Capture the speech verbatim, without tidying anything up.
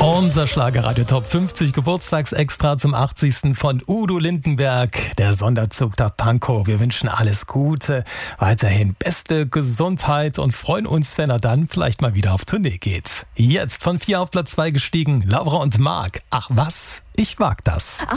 Unser Schlagerradio Top fünfzig Geburtstagsextra zum achtzigsten von Udo Lindenberg, der Sonderzug der Pankow. Wir wünschen alles Gute, weiterhin beste Gesundheit und freuen uns, wenn er dann vielleicht mal wieder auf Tournee geht. Jetzt von vier auf Platz zwei gestiegen, Laura und Marc. Ach was, ich mag das.